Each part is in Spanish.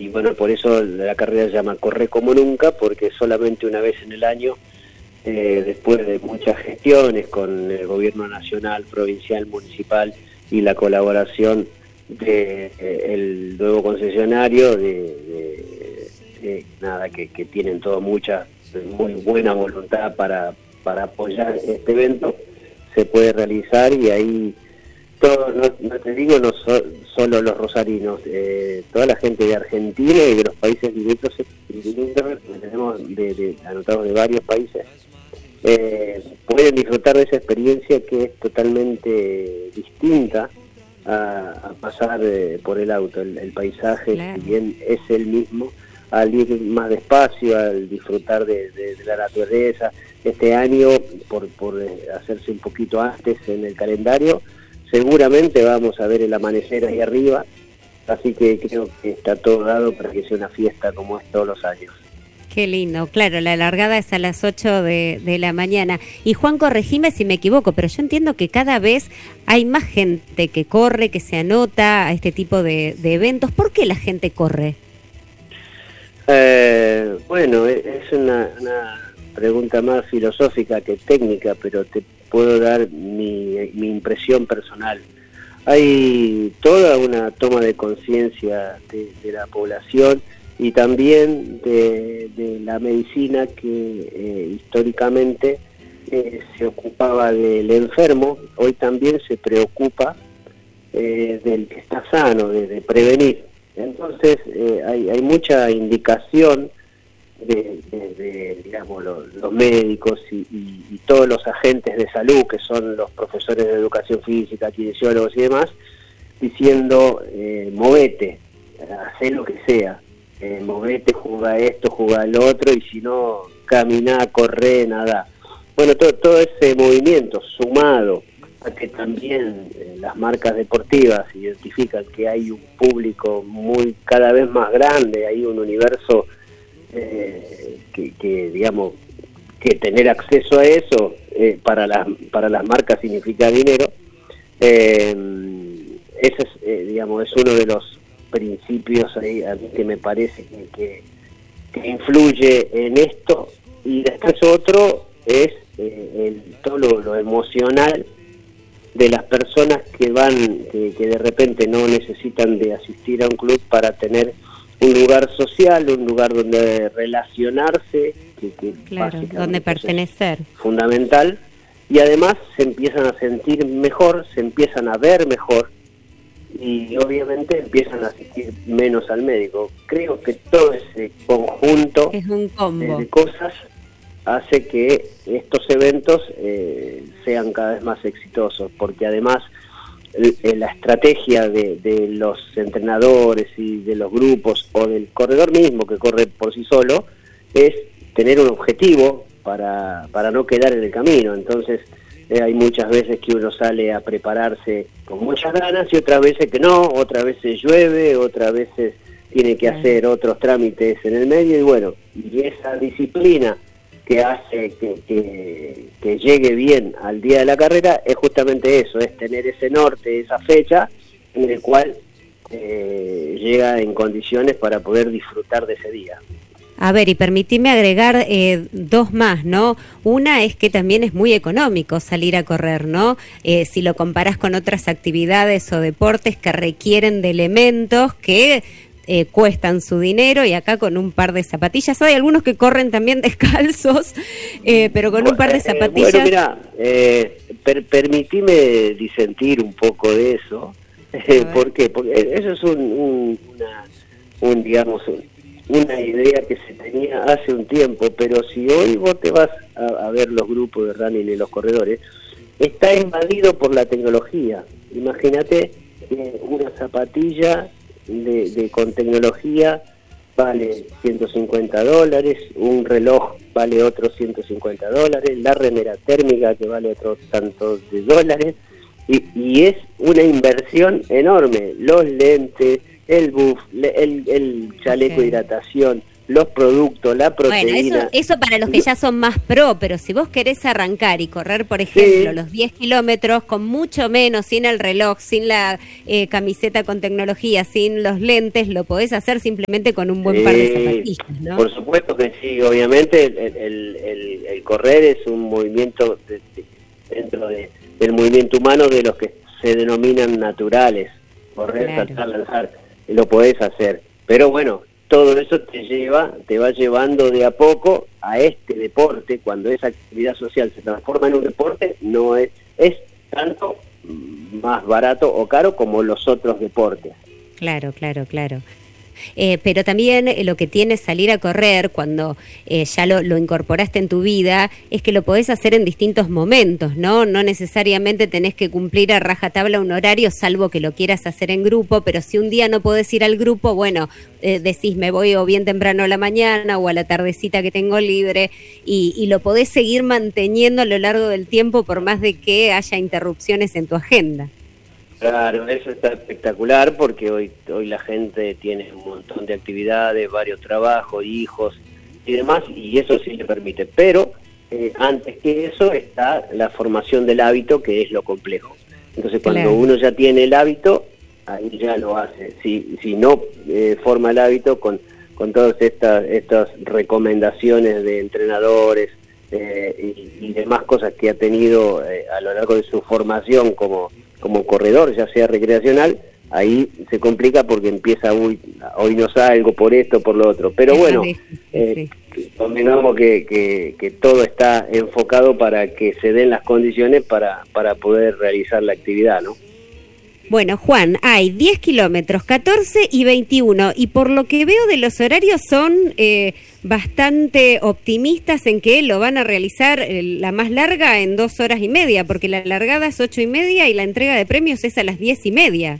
y bueno, por eso la carrera se llama Corre como Nunca, porque solamente una vez en el año, después de muchas gestiones con el gobierno nacional, provincial, municipal y la colaboración de el nuevo concesionario, que tienen todo muy buena voluntad para apoyar este evento, se puede realizar, y ahí todo, no te digo solo los rosarinos, toda la gente de Argentina y de los países limítrofes, que tenemos anotados de varios países, pueden disfrutar de esa experiencia que es totalmente distinta a pasar por el auto. El paisaje, claro, si bien es el mismo, al ir más despacio, al disfrutar de la naturaleza. Este año, por hacerse un poquito antes en el calendario, seguramente vamos a ver el amanecer ahí arriba, así que creo que está todo dado para que sea una fiesta como es todos los años. Qué lindo, claro, la largada es a las 8 de la mañana. Y Juan, corregime si me equivoco, pero yo entiendo que cada vez hay más gente que corre, que se anota a este tipo de eventos. ¿Por qué la gente corre? Bueno, es una pregunta más filosófica que técnica, pero te puedo dar mi impresión personal. Hay toda una toma de conciencia de la población y también de la medicina que históricamente se ocupaba del enfermo, hoy también se preocupa del que está sano, de prevenir. Entonces hay mucha indicación de digamos, los médicos y todos los agentes de salud, que son los profesores de educación física, kinesiólogos y demás, diciendo, movete, hacé lo que sea, movete, juega esto, juega el otro, y si no, caminá, corre, nada. Bueno, todo ese movimiento sumado a que también las marcas deportivas identifican que hay un público cada vez más grande, hay un universo que digamos, que tener acceso a eso para las marcas significa dinero. Ese es, digamos, es uno de los principios ahí, a mí, que me parece que influye en esto. Y después otro es todo lo emocional de las personas que de repente no necesitan de asistir a un club para tener un lugar social, un lugar donde relacionarse, claro, donde pertenecer, fundamental, y además se empiezan a sentir mejor, se empiezan a ver mejor, y obviamente empiezan a asistir menos al médico. Creo que todo ese conjunto es un combo de cosas hace que estos eventos sean cada vez más exitosos, porque además la estrategia de los entrenadores y de los grupos, o del corredor mismo que corre por sí solo, es tener un objetivo para no quedar en el camino. Entonces hay muchas veces que uno sale a prepararse con muchas ganas, y otras veces que no, otras veces llueve, otras veces tiene que hacer otros trámites en el medio, y bueno, y esa disciplina que hace que llegue bien al día de la carrera es justamente eso, es tener ese norte, esa fecha en el cual llega en condiciones para poder disfrutar de ese día. A ver, y permitime agregar dos más, ¿no? Una es que también es muy económico salir a correr, ¿no? Si lo comparás con otras actividades o deportes que requieren de elementos que cuestan su dinero, y acá con un par de zapatillas. Hay algunos que corren también descalzos, pero con un par de zapatillas... Bueno, mira, permitime disentir un poco de eso. ¿Por qué? Porque eso es digamos, una idea que se tenía hace un tiempo, pero si hoy vos te vas a ver los grupos de running y los corredores, está invadido por la tecnología. Imagínate una zapatilla con tecnología vale $150, un reloj vale otros $150, la remera térmica que vale otros tantos de dólares, y es una inversión enorme. Los lentes, el buff, el chaleco de hidratación, los productos, la proteína. Bueno, eso para los que ya son más pro, pero si vos querés arrancar y correr, por ejemplo, los 10 kilómetros con mucho menos, sin el reloj, sin la camiseta con tecnología, sin los lentes, lo podés hacer simplemente con un buen par de zapatillas, ¿no? Por supuesto que sí, obviamente el correr es un movimiento dentro del movimiento humano de los que se denominan naturales, correr, saltar, lanzar, lo podés hacer, pero bueno, todo eso te va llevando de a poco a este deporte. Cuando esa actividad social se transforma en un deporte, no es tanto más barato o caro como los otros deportes. Claro. Pero también lo que tiene salir a correr, cuando ya lo incorporaste en tu vida, es que lo podés hacer en distintos momentos, ¿no? No necesariamente tenés que cumplir a rajatabla un horario, salvo que lo quieras hacer en grupo, pero si un día no podés ir al grupo, bueno, decís me voy o bien temprano a la mañana o a la tardecita que tengo libre, y lo podés seguir manteniendo a lo largo del tiempo por más de que haya interrupciones en tu agenda. Claro, eso está espectacular porque hoy la gente tiene un montón de actividades, varios trabajos, hijos y demás, y eso sí le permite. Pero antes que eso está la formación del hábito, que es lo complejo. Entonces cuando uno ya tiene el hábito, ahí ya lo hace. Si no forma el hábito con todas estas recomendaciones de entrenadores y demás cosas que ha tenido a lo largo de su formación como corredor, ya sea recreacional, ahí se complica porque empieza, hoy no salgo por esto, por lo otro. Pero bueno, convengamos que todo está enfocado para que se den las condiciones para poder realizar la actividad, ¿no? Bueno, Juan, hay 10 kilómetros, 14 y 21, y por lo que veo de los horarios son bastante optimistas en que lo van a realizar la más larga en 2 horas y media, porque la largada es 8:30 y la entrega de premios es a las 10:30.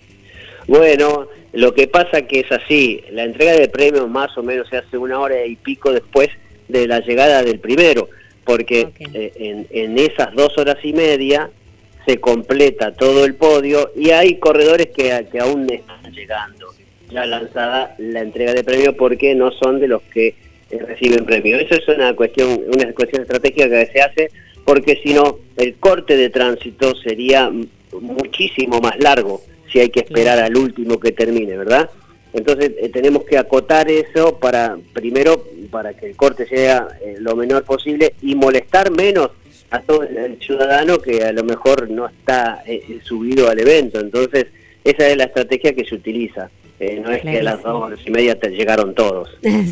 Bueno, lo que pasa que es así, la entrega de premios más o menos se hace 1 hora y pico después de la llegada del primero, porque en esas 2 horas y media se completa todo el podio y hay corredores que aún están llegando ya lanzada la entrega de premio porque no son de los que reciben premio. Eso es una cuestión estratégica que se hace porque si no el corte de tránsito sería muchísimo más largo si hay que esperar al último que termine, ¿verdad? Entonces tenemos que acotar eso primero para que el corte sea lo menor posible y molestar menos a todo el ciudadano que a lo mejor no está subido al evento. Entonces esa es la estrategia que se utiliza. No es que a las 2 horas y media te llegaron todos.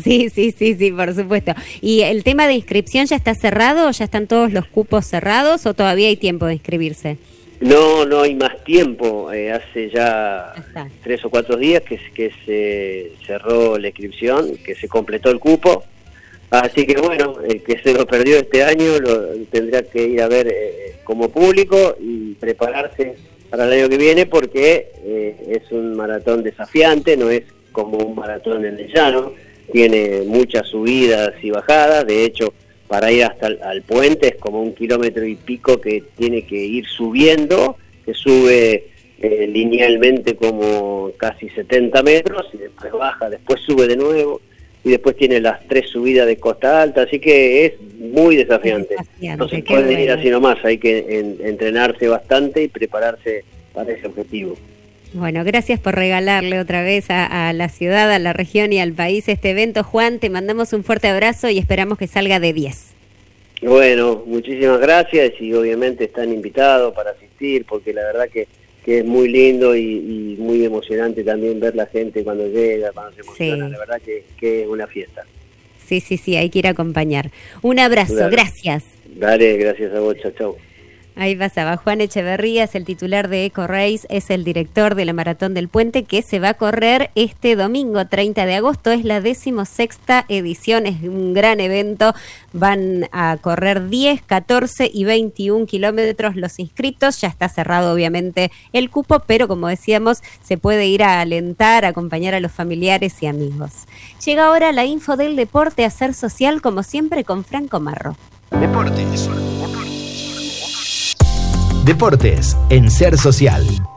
Sí, por supuesto. ¿Y el tema de inscripción ya está cerrado? ¿Ya están todos los cupos cerrados o todavía hay tiempo de inscribirse? No hay más tiempo. Hace ya 3 o 4 días que se cerró la inscripción, que se completó el cupo. Así que bueno, el que se lo perdió este año tendrá que ir a ver como público y prepararse para el año que viene porque es un maratón desafiante, no es como un maratón en el llano, tiene muchas subidas y bajadas. De hecho, para ir hasta al puente es como 1 kilómetro y pico que tiene que ir subiendo, que sube linealmente como casi 70 metros y después baja, después sube de nuevo y después tiene las 3 subidas de costa alta, así que es muy desafiante. No se puede ir así nomás, hay que entrenarse bastante y prepararse para ese objetivo. Bueno, gracias por regalarle otra vez a la ciudad, a la región y al país este evento. Juan, te mandamos un fuerte abrazo y esperamos que salga de 10. Bueno, muchísimas gracias y obviamente están invitados para asistir porque la verdad que es muy lindo y muy emocionante también ver la gente cuando llega, cuando se emociona. La verdad que es una fiesta. Sí, hay que ir a acompañar. Un abrazo, gracias. Dale, gracias a vos, chau. Ahí pasaba Juan Echeverría, es el titular de EcoRace, es el director de la Maratón del Puente que se va a correr este domingo 30 de agosto, es la 16ª edición, es un gran evento, van a correr 10, 14 y 21 kilómetros los inscritos, ya está cerrado obviamente el cupo, pero como decíamos, se puede ir a alentar, a acompañar a los familiares y amigos. Llega ahora la info del deporte, Hacer Social, como siempre con Franco Marro. Deportes en Ser Social.